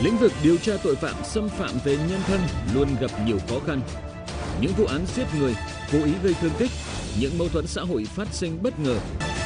Lĩnh vực điều tra tội phạm xâm phạm về nhân thân luôn gặp nhiều khó khăn. Những vụ án giết người, cố ý gây thương tích, những mâu thuẫn xã hội phát sinh bất ngờ.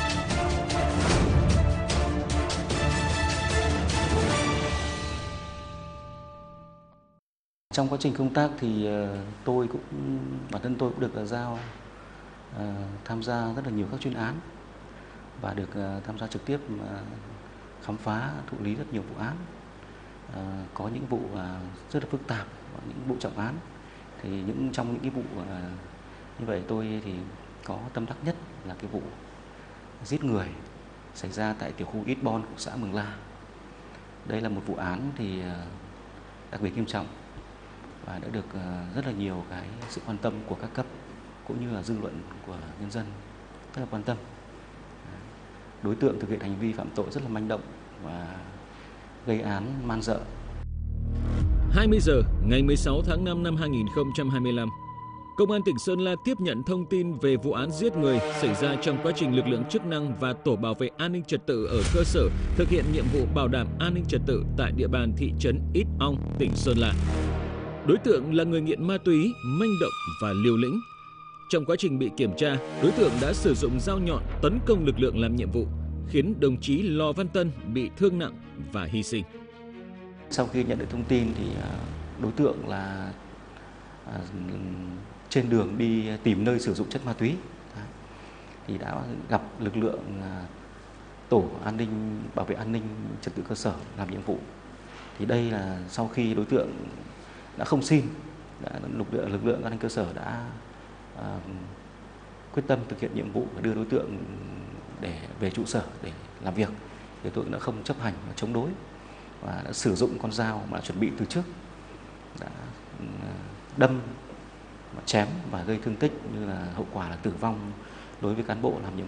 Trong quá trình công tác thì bản thân tôi cũng được giao tham gia rất là nhiều các chuyên án và được tham gia trực tiếp khám phá, thụ lý rất nhiều vụ án. Có những vụ rất là phức tạp, có những vụ trọng án. Thì trong những cái vụ như vậy tôi thì có tâm đắc nhất là cái vụ giết người xảy ra tại tiểu khu Ít Bon của xã Mường La. Đây là một vụ án thì đặc biệt nghiêm trọng và đã được rất là nhiều cái sự quan tâm của các cấp cũng như là dư luận của nhân dân rất là quan tâm. Đối tượng thực hiện hành vi phạm tội rất là manh động và gây án man rợ. 20 giờ ngày 16 tháng 5 năm 2025, Công an tỉnh Sơn La tiếp nhận thông tin về vụ án giết người xảy ra trong quá trình lực lượng chức năng và tổ bảo vệ an ninh trật tự ở cơ sở thực hiện nhiệm vụ bảo đảm an ninh trật tự tại địa bàn thị trấn Ít Ong, tỉnh Sơn La. Đối tượng là người nghiện ma túy, manh động và liều lĩnh. Trong quá trình bị kiểm tra, đối tượng đã sử dụng dao nhọn tấn công lực lượng làm nhiệm vụ, khiến đồng chí Lò Văn Tân bị thương nặng và hy sinh. Sau khi nhận được thông tin thì đối tượng là trên đường đi tìm nơi sử dụng chất ma túy thì đã gặp lực lượng tổ an ninh bảo vệ an ninh trật tự cơ sở làm nhiệm vụ. Thì đây là sau khi đối tượng đã không xin, lực lượng an ninh cơ sở đã quyết tâm thực hiện nhiệm vụ và đưa đối tượng để về trụ sở để làm việc. Thì đối tượng đã không chấp hành và chống đối và đã sử dụng con dao mà đã chuẩn bị từ trước, đã đâm, chém và gây thương tích, như là hậu quả là tử vong đối với cán bộ làm nhiệm vụ.